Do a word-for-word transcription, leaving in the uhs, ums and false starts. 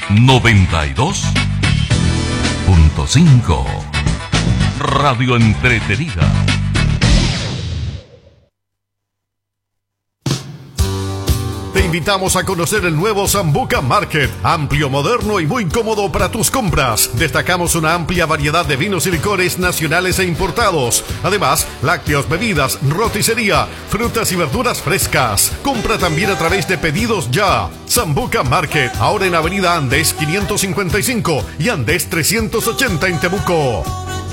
noventa y dos punto cinco. Radio entretenida. Te invitamos a conocer el nuevo Sambuca Market, amplio, moderno y muy cómodo para tus compras. Destacamos una amplia variedad de vinos y licores nacionales e importados. Además, lácteos, bebidas, roticería, frutas y verduras frescas. Compra también a través de Pedidos Ya. Sambuca Market, ahora en Avenida Andes quinientos cincuenta y cinco y Andes trescientos ochenta en Temuco.